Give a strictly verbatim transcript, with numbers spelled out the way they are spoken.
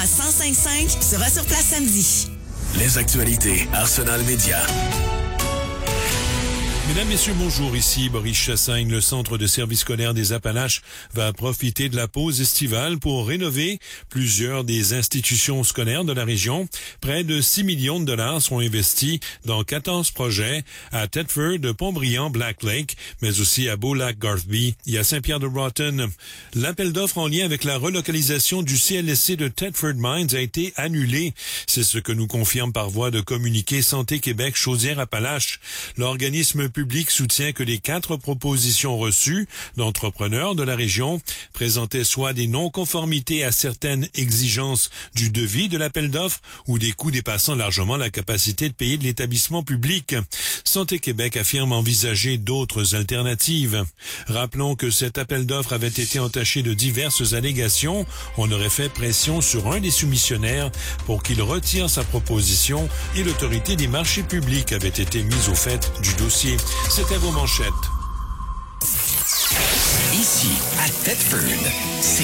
À cent cinq cinq sera sur place samedi. Les actualités Arsenal Média. Mesdames, Messieurs, bonjour. Ici Boris Chassagne. Le Centre de services scolaires des Appalaches va profiter de la pause estivale pour rénover plusieurs des institutions scolaires de la région. Près de six millions de dollars seront investis dans quatorze projets à Thetford, Pont-Brillant, Black Lake, mais aussi à Beau-Lac-Garthby et à Saint-Pierre-de-Broughton. L'appel d'offres en lien avec la relocalisation du C L S C de Thetford Mines a été annulé. C'est ce que nous confirme par voie de communiqué Santé Québec Chaudière-Appalaches. L'organisme public soutient que les quatre propositions reçues d'entrepreneurs de la région présentaient soit des non-conformités à certaines exigences du devis de l'appel d'offres ou des coûts dépassant largement la capacité de payer de l'établissement public. Santé Québec affirme envisager d'autres alternatives. Rappelons que cet appel d'offres avait été entaché de diverses allégations. On aurait fait pression sur un des soumissionnaires pour qu'il retire sa proposition et l'autorité des marchés publics avait été mise au fait du dossier. C'était vos manchettes. Ici, à Thetford, c'est